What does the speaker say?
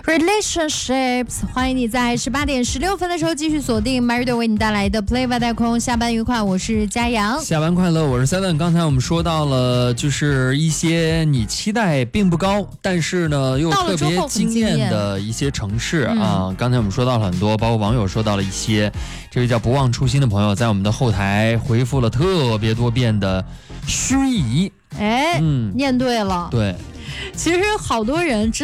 relationships， 欢迎你在18点16分的时候继续锁定 MyRadio 为你带来的 Play 外太空。下班愉快，我是嘉阳。 下班快乐，我是 Seven。刚才我们说到了，就是一些你期待并不高，但是呢又特别惊艳的一些城市啊。刚才我们说到了很多，包括网友说到了一些。这位叫不忘初心的朋友在我们的后台回复了特别多遍的盱眙。 念对了。 对， 其实好多人